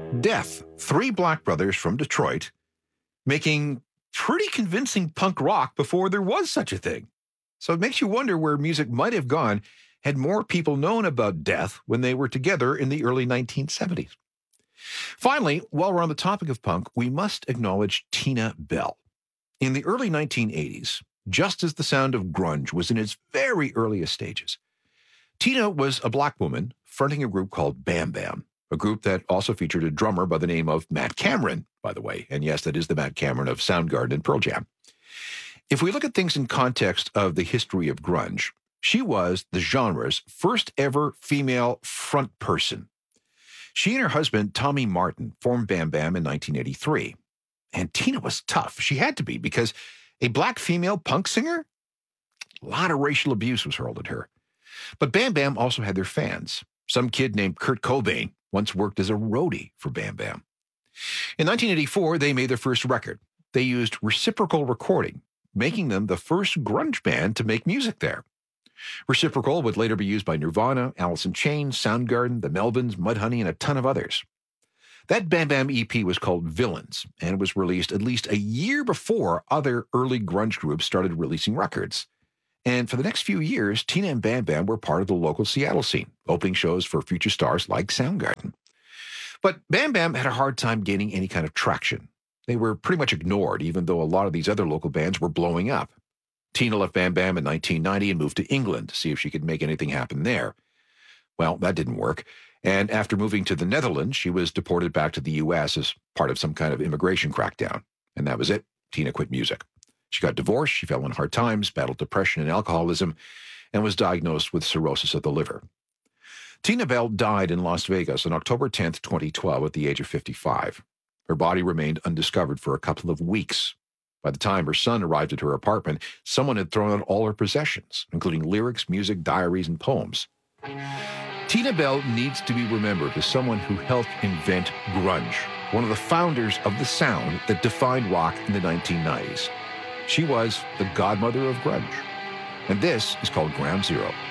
Death, three black brothers from Detroit, making pretty convincing punk rock before there was such a thing. So it makes you wonder where music might have gone had more people known about Death when they were together in the early 1970s. Finally, while we're on the topic of punk, we must acknowledge Tina Bell. In the early 1980s, just as the sound of grunge was in its very earliest stages, Tina was a black woman fronting a group called Bam Bam, a group that also featured a drummer by the name of Matt Cameron, by the way. And yes, that is the Matt Cameron of Soundgarden and Pearl Jam. If we look at things in context of the history of grunge, she was the genre's first ever female front person. She and her husband, Tommy Martin, formed Bam Bam in 1983. And Tina was tough. She had to be, because a black female punk singer? A lot of racial abuse was hurled at her. But Bam Bam also had their fans. Some kid named Kurt Cobain once worked as a roadie for Bam Bam. In 1984, they made their first record. They used reciprocal recording, making them the first grunge band to make music there. Reciprocal would later be used by Nirvana, Alice in Chains, Soundgarden, the Melvins, Mudhoney, and a ton of others. That Bam Bam EP was called Villains, and it was released at least a year before other early grunge groups started releasing records. And for the next few years, Tina and Bam Bam were part of the local Seattle scene, opening shows for future stars like Soundgarden. But Bam Bam had a hard time gaining any kind of traction. They were pretty much ignored, even though a lot of these other local bands were blowing up. Tina left Bam Bam in 1990 and moved to England to see if she could make anything happen there. Well, that didn't work. And after moving to the Netherlands, she was deported back to the U.S. as part of some kind of immigration crackdown. And that was it. Tina quit music. She got divorced, she fell on hard times, battled depression and alcoholism, and was diagnosed with cirrhosis of the liver. Tina Bell died in Las Vegas on October 10, 2012, at the age of 55. Her body remained undiscovered for a couple of weeks. By the time her son arrived at her apartment, someone had thrown out all her possessions, including lyrics, music, diaries, and poems. Tina Bell needs to be remembered as someone who helped invent grunge, one of the founders of the sound that defined rock in the 1990s. She was the godmother of grunge. And this is called Ground Zero.